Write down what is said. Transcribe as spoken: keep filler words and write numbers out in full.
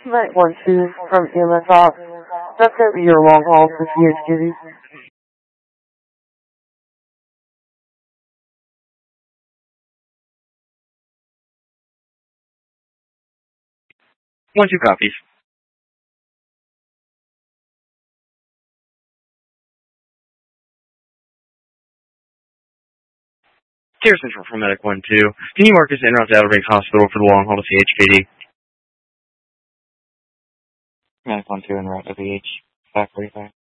Night one two from E M S Ops. That's going to be your long haul for C H Kitty. One, two copies. Tier Central for Medic one two. Can you mark us en route to Outer Banks Hospital for the long haul to C H K D? Medic one two en route to V H. five forty-five.